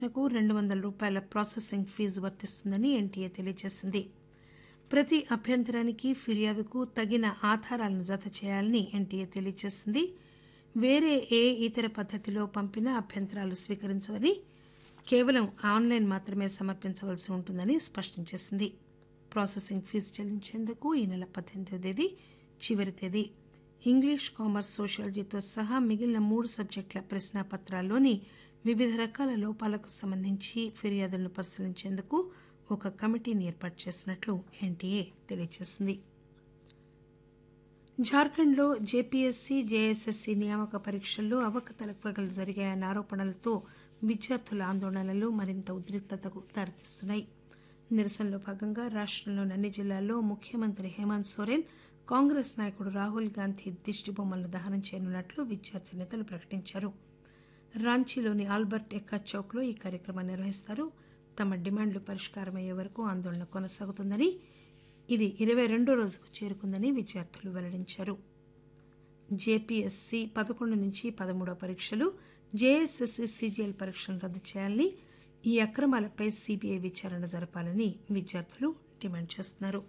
కు ₹200 processing fee వర్తిస్తుందని NTA తెలియజేసింది. ప్రతి అభ్యంతరానికి, ఫిర్యాదుకు తగిన ఆధారాలను జత చేయాలని ఎన్టీఏ తెలియజేసింది. వేరే ఏ ఇతర పద్దతిలో పంపిన అభ్యంతరాలు స్వీకరించవని, కేవలం ఆన్లైన్ మాత్రమే సమర్పించవలసి ఉంటుందని స్పష్టం చేసింది. ప్రాసెసింగ్ ఫీజు చెల్లించేందుకు ఈ నెల 18వ తేదీ చివరి తేదీ. ఇంగ్లీష్, కామర్స్, సోషియాలజీతో సహా మిగిలిన 3 సబ్జెక్టుల ప్రశ్నాపత్రాల్లోని వివిధ రకాల లోపాలకు సంబంధించి ఫిర్యాదులను పరిశీలించేందుకు ఒక కమిటీని ఏర్పాటు చేసినట్లు ఎన్టీఏ తెలియజేసింది. జార్ఖండ్లో జేపీఎస్సీ, జేఎస్ఎస్సీ నియామక పరీక్షల్లో అవకతవకలు జరిగాయన్న ఆరోపణలతో విద్యార్థుల ఆందోళనలు మరింత ఉద్రిక్తతకు దారితీస్తున్నాయి. నిరసనలో భాగంగా రాష్టంలోని అన్ని జిల్లాల్లో ముఖ్యమంత్రి హేమంత్ సోరెన్, కాంగ్రెస్ నాయకుడు రాహుల్ గాంధీ దిష్టిబొమ్మలను దహనం చేయనున్నట్లు విద్యార్థి నేతలు ప్రకటించారు. రాంచీలోని ఆల్బర్ట్ ఎక్కా చౌక్లో ఈ కార్యక్రమాన్ని నిర్వహిస్తారు. తమ డిమాండ్లు పరిష్కారమయ్యే వరకు ఆందోళన కొనసాగుతుందని, ఇది 22వ రోజుకు చేరుకుందని విద్యార్థులు వెల్లడించారు. జేపీఎస్సీ 11 నుంచి 13 పరీక్షలు, జేఎస్ఎస్సీ, సీజీఎల్ పరీక్షలను రద్దు చేయాలని, ఈ అక్రమాలపై సీబీఐ విచారణ జరపాలని విద్యార్థులు డిమాండ్ చేస్తున్నారు.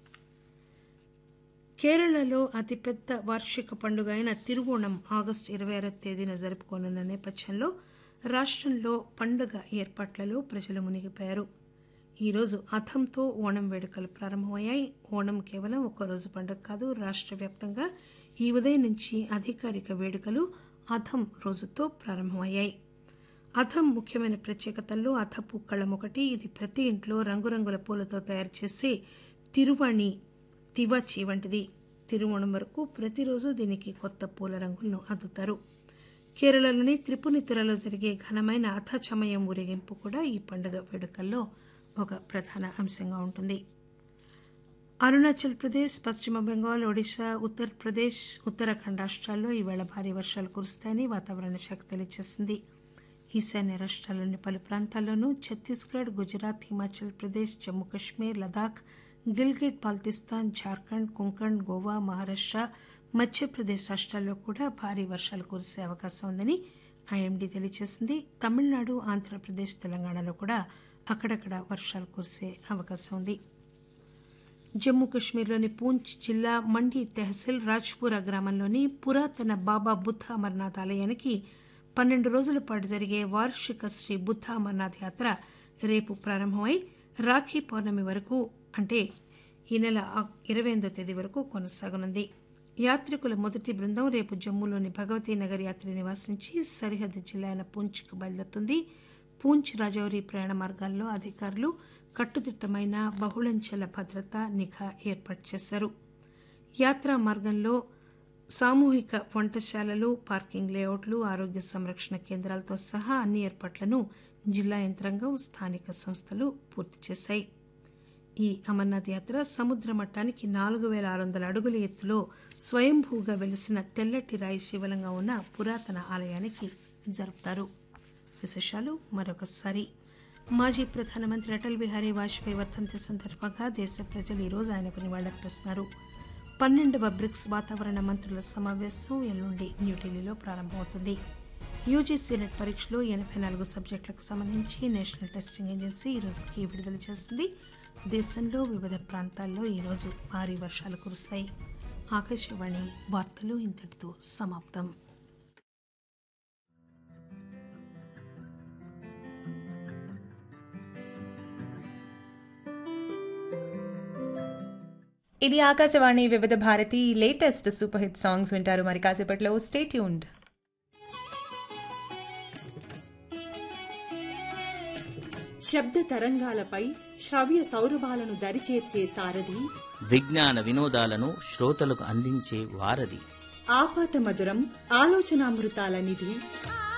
కేరళలో అతిపెద్ద వార్షిక పండుగ అయిన తిరువోణం ఆగస్టు 26వ తేదీన జరుపుకోనున్న నేపథ్యంలో రాష్టంలో పండుగ ఏర్పాట్లలో ప్రజలు మునిగిపోయారు. ఈరోజు అథంతో ఓణం వేడుకలు ప్రారంభమయ్యాయి. ఓణం కేవలం ఒక్కరోజు పండుగ కాదు. రాష్ట్ర వ్యాప్తంగా ఈ ఉదయం నుంచి అధికారిక వేడుకలు అథం రోజుతో ప్రారంభమయ్యాయి. అథం ముఖ్యమైన ప్రత్యేకతల్లో అథపు కళం ఒకటి. ఇది ప్రతి ఇంట్లో రంగురంగుల పూలతో తయారు చేసే తిరువాణి, తివాచి వంటిది. తిరువోణం వరకు ప్రతిరోజు దీనికి కొత్త పూల రంగులను అద్దుతారు. కేరళలోని త్రిపునితురలో జరిగే ఘనమైన అథచమయం ఊరేగింపు కూడా ఈ పండుగ వేడుకల్లో ఒక ప్రధాన అంశంగా ఉంటుంది. అరుణాచల్ ప్రదేశ్, పశ్చిమ బెంగాల్, ఒడిశా, ఉత్తరప్రదేశ్, ఉత్తరాఖండ్ రాష్ట్రాల్లో ఈవేళ భారీ వర్షాలు కురుస్తాయని వాతావరణ శాఖ తెలియజేసింది. ఈశాన్య రాష్ట్రాల్లోని పలు ప్రాంతాల్లోనూ, ఛత్తీస్గఢ్, గుజరాత్, హిమాచల్ ప్రదేశ్, జమ్మూ కశ్మీర్, లదాఖ్, గిల్గిట్ బాల్తిస్తాన్, జార్ఖండ్, కొంకణ్, గోవా, మహారాష్ట్ర, మధ్యప్రదేశ్ రాష్ట్రాల్లో కూడా భారీ వర్షాలు కురిసే అవకాశం ఉందని ఐఎండీ తెలియజేసింది. తమిళనాడు, ఆంధ్రప్రదేశ్, తెలంగాణలో కూడా అక్కడక్కడ వర్షాలు కురిసే అవకాశం ఉంది. జమ్మూ కశ్మీర్లోని పూంచ్ జిల్లా మండి తెహసిల్ రాజ్పురా గ్రామంలోని పురాతన బాబా బుద్ధ అమర్నాథ్ ఆలయానికి 12 రోజుల పాటు జరిగే వార్షిక శ్రీ బుద్ధ అమర్నాథ్ యాత్ర రేపు ప్రారంభమై రాఖీ పౌర్ణమి వరకు, అంటే ఈ నెల 28వ తేదీ వరకు కొనసాగనుంది. యాత్రికుల మొదటి బృందం రేపు జమ్మూలోని భగవతీ నగర్ యాత్రి నివాస్ నుంచి సరిహద్దు జిల్లా అయిన పూంచ్కు బయలుదేరుతుంది. పూంచ్, రాజౌరి ప్రయాణ మార్గాల్లో అధికారులు కట్టుదిట్టమైన బహుళంచెల భద్రత, నిఘా ఏర్పాటు చేశారు. యాత్రా మార్గంలో సామూహిక వంటశాలలు, పార్కింగ్ లేఅవుట్లు, ఆరోగ్య సంరక్షణ కేంద్రాలతో సహా అన్ని ఏర్పాట్లను జిల్లా యంత్రాంగం, స్థానిక సంస్థలు పూర్తి చేశాయి. ఈ అమర్నాథ్ యాత్ర సముద్ర మట్టానికి 4600 అడుగుల ఎత్తులో స్వయంభూగా వెలిసిన తెల్లటి రాయి శివలింగం ఉన్న పురాతన ఆలయానికి జరుపుతారు. విశేషాలు మరొకసారి. మాజీ ప్రధానమంత్రి అటల్ బిహారీ వాజ్పేయి వర్ధంతి సందర్భంగా దేశ ప్రజలు ఈరోజు ఆయనకు నివాళులర్పిస్తున్నారు. 12వ బ్రిక్స్ వాతావరణ మంత్రుల సమావేశం ఎల్లుండి న్యూఢిల్లీలో ప్రారంభమవుతుంది. యూజీసీ నెట్ పరీక్షలో 84 సబ్జెక్టులకు సంబంధించి నేషనల్ టెస్టింగ్ ఏజెన్సీ ఈరోజు కీ విడుదల చేసింది. దేశంలో వివిధ ప్రాంతాల్లో ఈరోజు భారీ వర్షాలు కురుస్తాయి. ఆకాశవాణి వార్తలు ఇంతటితో సమాప్తం. ఇది ఆకాశవాణి వివిధ Bharati latest super hit songs వింటారు. మరి కాసేపట్లో స్టే ట్యూన్డ్. శబ్ద తరంగాలపై శ్రవ్య సౌరభాలను దరిచేర్చే సారథి, విజ్ఞాన వినోదాలను శ్రోతలకు అందించే వారధి, ఆపాత మధురం ఆలోచనామృతాల నిధి.